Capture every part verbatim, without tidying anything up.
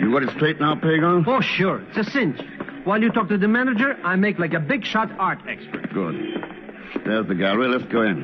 You got it straight now, Pagan? Oh, sure. It's a cinch. While you talk to the manager, I make like a big shot art expert. Good. There's the gallery. Let's go in.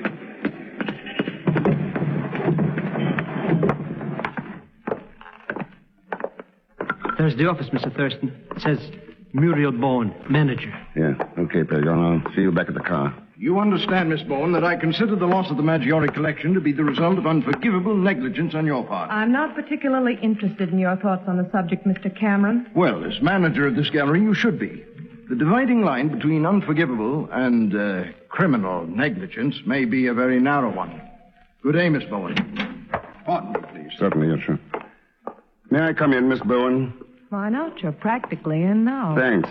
There's the office, Mister Thurston. It says Muriel Bowen, manager. Yeah, okay, Pagan. I'll see you back at the car. You understand, Miss Bowen, that I consider the loss of the Maggiore collection to be the result of unforgivable negligence on your part. I'm not particularly interested in your thoughts on the subject, Mister Cameron. Well, as manager of this gallery, you should be. The dividing line between unforgivable and uh, criminal negligence may be a very narrow one. Good day, Miss Bowen. Pardon me, please. Certainly, yes, sir. May I come in, Miss Bowen? Why not? You're practically in now. Thanks.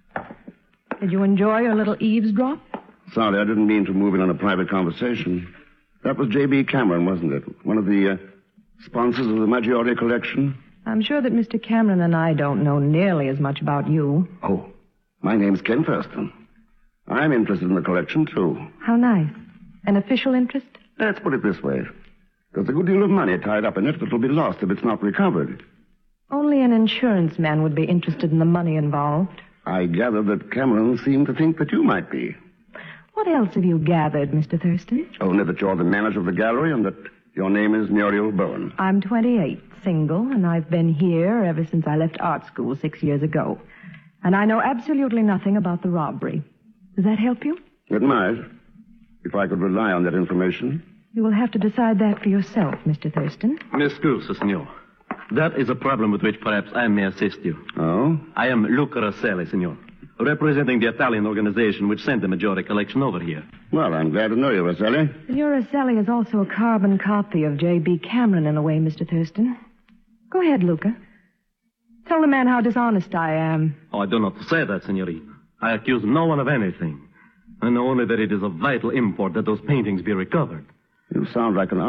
Did you enjoy your little eavesdrop? Sorry, I didn't mean to move in on a private conversation. That was J B. Cameron, wasn't it? One of the uh, sponsors of the Maggiore collection? I'm sure that Mister Cameron and I don't know nearly as much about you. Oh, my name's Ken Thurston. I'm interested in the collection, too. How nice. An official interest? Let's put it this way. There's a good deal of money tied up in it that will be lost if it's not recovered. Only an insurance man would be interested in the money involved. I gather that Cameron seemed to think that you might be. What else have you gathered, Mister Thurston? Only that you're the manager of the gallery and that your name is Muriel Bowen. I'm twenty-eight, single, and I've been here ever since I left art school six years ago. And I know absolutely nothing about the robbery. Does that help you? It might, if I could rely on that information. You will have to decide that for yourself, Mister Thurston. Miss Scusa, senor. That is a problem with which perhaps I may assist you. Oh? I am Luca Rosselli, senor, representing the Italian organization which sent the Maggiore collection over here. Well, I'm glad to know you, Rosselli. Your Rosselli is also a carbon copy of J B. Cameron in a way, Mister Thurston. Go ahead, Luca. Tell the man how dishonest I am. Oh, I do not say that, signorina. I accuse no one of anything. I know only that it is of vital import that those paintings be recovered. You sound like an